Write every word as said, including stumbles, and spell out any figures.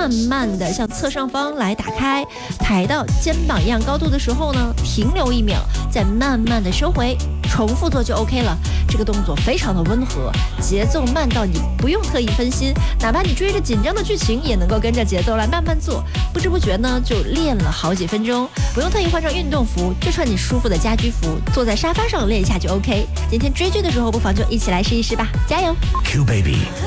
慢慢的向侧上方来打开，抬到肩膀一样高度的时候呢，停留一秒，再慢慢的收回，重复做就 OK 了。这个动作非常的温和，节奏慢到你不用特意分心，哪怕你追着紧张的剧情也能够跟着节奏来慢慢做，不知不觉呢就练了好几分钟，不用特意换上运动服，就穿你舒服的家居服，坐在沙发上练一下就 OK。今天追剧的时候不妨就一起来试一试吧，加油 Q Baby